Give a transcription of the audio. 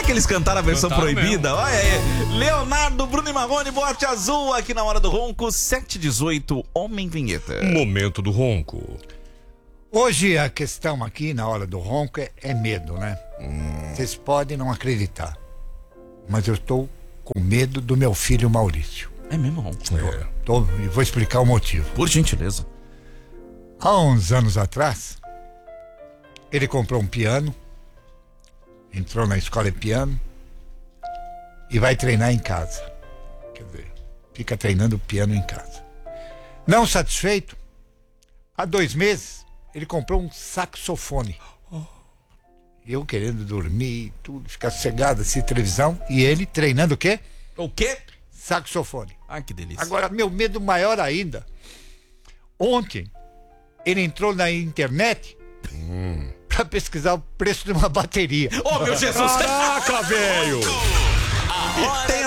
que eles cantaram a versão Cantaram proibida? Olha aí. Leonardo, Bruno e Marrone, Boate Azul, aqui na Hora do Ronco, 7h18, Homem Vinheta. Momento do ronco. Hoje a questão aqui na Hora do Ronco é medo, né? Vocês podem não acreditar, mas eu estou com medo do meu filho Maurício. É mesmo, Ronco? E vou explicar o motivo. Por gentileza. Há uns anos atrás, ele comprou um piano, entrou na escola de piano e vai treinar em casa. Quer dizer, fica treinando piano em casa. Não satisfeito, há 2 meses, ele comprou um saxofone. Eu querendo dormir, tudo, ficar sossegado, assim, televisão, e ele treinando o quê? O quê? Saxofone. Ai, que delícia. Agora, meu medo maior ainda, ontem, ele entrou na internet pra pesquisar o preço de uma bateria. Oh, meu Jesus! Caraca, velho! Tem